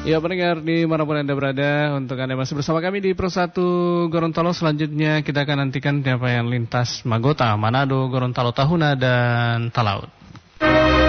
Ya pendengar dimanapun Anda berada, untuk Anda masih bersama kami di Pro 1 Gorontalo. Selanjutnya kita akan nantikan penyampaian lintas Magota, Manado, Gorontalo, Tahuna, dan Talaut.